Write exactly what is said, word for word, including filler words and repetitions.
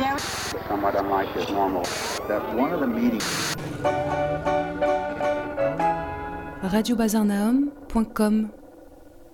Jerry. Somewhat unlike his normal. That one of the meetings. radio bazar nahum point com